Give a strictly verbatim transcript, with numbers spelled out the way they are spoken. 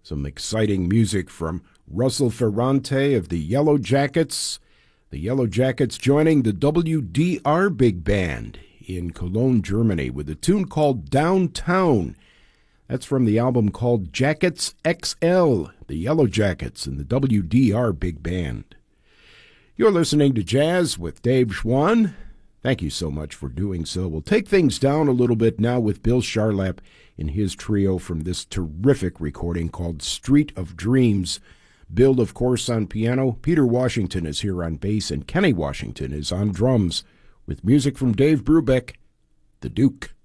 Some exciting music from Russell Ferrante of the Yellow Jackets. The Yellow Jackets joining the W D R Big Band in Cologne, Germany, with a tune called Downtown. That's from the album called Jackets X L, the Yellow Jackets and the W D R Big Band. You're listening to Jazz with Dave Schwann. Thank you so much for doing so. We'll take things down a little bit now with Bill Charlap in his trio from this terrific recording called Street of Dreams. Bill, of course, on piano. Peter Washington is here on bass, and Kenny Washington is on drums, with music from Dave Brubeck, the Duke.